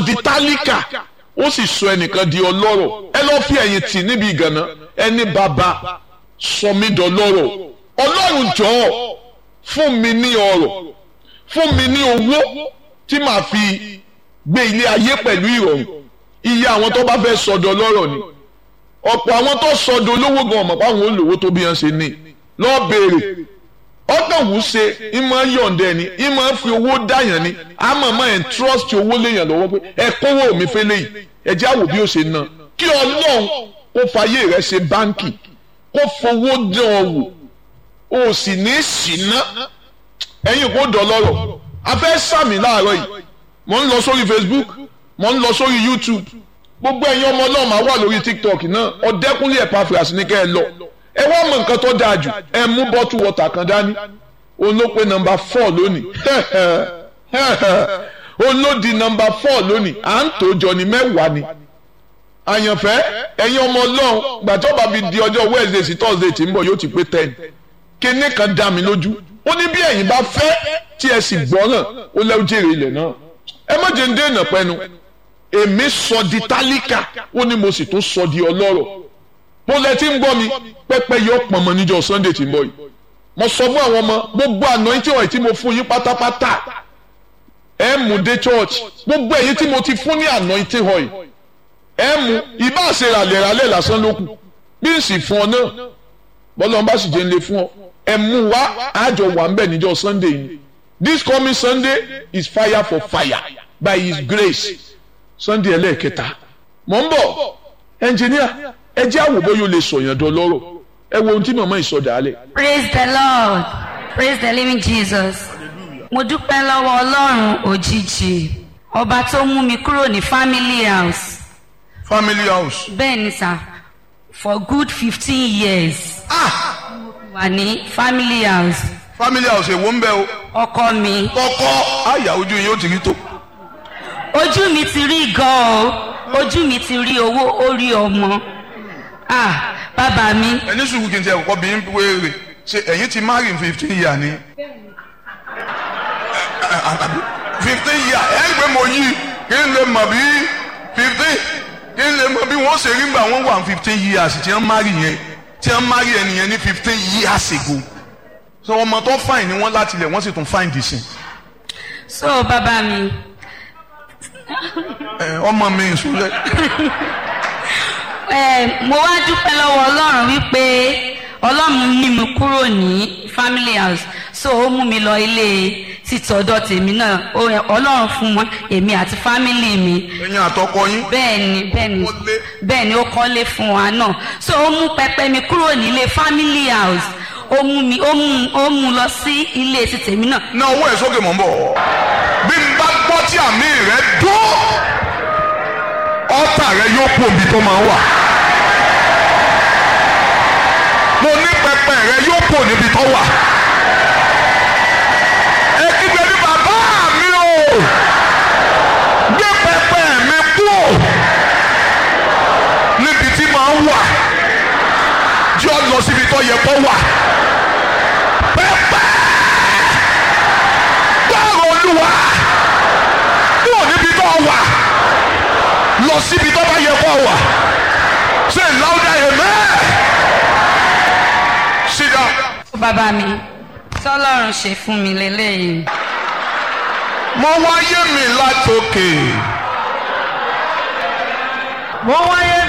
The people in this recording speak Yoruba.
di tálíkà ó sì sọ ẹnìkan di ọlọ́rọ̀. Ẹ lọ́ọ́ fi ẹ̀yìn tì níbi ìgànná ẹni bàbá sọ mí dọlọ́rọ̀. Ọlọ́run jọ̀ọ́ fún mi ní ọrọ̀, fún mi ní owó tí màá fi gbé ilé ayé pẹ̀lú ìrọ̀rùn. Iye àwọn tó bá fẹ́ sọdọ̀ lọ́rọ̀ ni. Ọ̀pọ̀ àwọn tó sọdọ̀ olówó gan ọmọ báwọn olówó tó bí wọn ṣe ní lọ́ọ́ béèrè. Ọ̀tàn wù ṣe ìmọ̀ yọ̀ǹdẹ̀ ni ìmọ̀ fi owó dáyàn ni àmọ̀mọ́ ẹ̀ ń trust owó léyàn lọ́wọ́ pé ẹ kówó mi fẹ́ léyìí ẹ jẹ́ àwò bí ó ṣe ná. Kí Ọlọ́run kó fayé rẹ ṣe báńkì kó fowó dán ọ wò o sì ní ṣìná ẹ̀yin kò dọ̀lọ́rọ̀. A fẹ́ sàmì láàárọ̀ yìí mo ń lọ sórí Facebook mo ń lọ sórí YouTube gbogbo ẹ̀yin ọmọ Ọlọ́run máa wà lórí TikTok náà Ọ̀dẹ́kúnlé Epaphras ní kẹ́ ẹ lọ ẹ wá mọ nǹkan tó dáa jù ẹ mú bọ́tù wọ́tà kan dání òun ló pé nọ́mbà 4 lónìí òun ló di nọ́mbà 4 lónìí à ń tó jọ ní mẹ́wàá ni àyànfẹ́ ẹ̀yin ọmọ Ọlọ́run gbàtọ́ bá fi di ọjọ́ Wednesday sí Thursday tí ń bọ̀ yóò ti pé 10 kíní kan dá mi lójú ó ní bí ẹ̀yin bá fẹ́ tí ẹ sì gbọ́ràn ó lẹ́wọ́ jèrè ilẹ̀ náà ẹ má jẹ́ ń dènà pẹ́nu èmi sọ di tálíkà ó ní mo sì tún sọ di ọlọ́rọ̀ mo lẹ tí ń gbọ́ mi pẹ́pẹ́ yọ pọ̀nmọ́ níjọ́ Sunday tí ń bọ̀ yìí mo sọ fún àwọn ọmọ gbogbo anointing oil tí mo fún yín pátápátá ẹ mú dé church gbogbo ẹ̀yin tí mo ti fún ní anointing oil ẹ mú ìbá ṣe ràlẹ̀ràlẹ̀ lásán ló kù bí n sì fún ọ náà bọ́lá ọba sì jẹ́ ń lè fún ọ ẹ mú wá àjọ wà ń bẹ̀ níjọ́ Sunday yìí this coming Sunday is fire for fire by His grace Sunday ẹlẹ́ẹ̀kẹta mọ̀ ń bọ̀ engineer ẹ jẹ́ àwòbó yóò lè sọ̀yàn dọlọ́rọ̀ ẹ wo ohun tí màmá ìsọdà alẹ̀. Praise the Lord, praise the living Jesus. Mo dúpẹ́ lọ́wọ́ Ọlọ́run òjijì ọba tó mú mi kúrò ní family house. Family house. Bẹ́ẹ̀ ni sà for good 15 years. Wà ní family house. Family house èwo ń bẹ o. Ọkọ mi. Kọ́kọ́ àyà ojú yìí ó ti rí tó. Ojú mi ti rí gan o ojú mi ti rí owó ó rí ọmọ. Bàbá mi. Ẹni sùúrù kí n ti ẹ̀kọ́ bí n wéèrè ṣe ẹ̀yin ti marry 15 years ni. 15 years ẹ̀ ń gbé mo yí kí n lè mọ̀ bí 15 kí n lè mọ̀ bí wọ́n ṣe rí gbà wọ́n wà 15 years tí wọ́n marry yẹn tí wọ́n marry ẹnìyẹn ní 15 years ago. So ọmọ tó fine ni wọ́n láti ilẹ̀ wọ́n sì tún fine dìsìn. So bàbá mi. Ọmọ mi ìṣúlẹ̀. Mo wá dúpẹ́ lọ́wọ́ Ọlọ́run wípé Ọlọ́run mú mi kúrò ní family house so ó mú mi lọ ilé títọ́dọ̀ tèmi náà Ọlọ́run fún wọn èmi àti family mi. Ẹ̀yin àtọkọ yín. Bẹ́ẹ̀ni ó kọ́lé fún wa náà so ó mú pẹpẹ mi kúrò nílé family house ó mú lọ sí ilé ti tèmi náà. Náà owó ẹ̀ sókè mọ̀ ń bọ̀ bí n bá gbọ́ tí àmì rẹ̀ dún ọ̀tá rẹ̀ yóò pò bí tó máa wà. Mo ní pẹpẹ rẹ̀ yóò pò níbi tó wà. Ẹ kígbe ní bàbá mi o gbé pẹpẹ mi kúrò níbi tí máa ń wà jẹ́ ọ lọ síbi tó yẹ kó wà. Pẹpẹ gbọ́rọ̀ Olúwa kúrò níbi tó wà lọ síbi tó bá yẹ kó wà. Say louder amen. Sit down. Bàbá mi tọ́lọ́run ṣe fún mi lélẹ́yìn. Mo wáyé mi látòkè. Mo wáyé.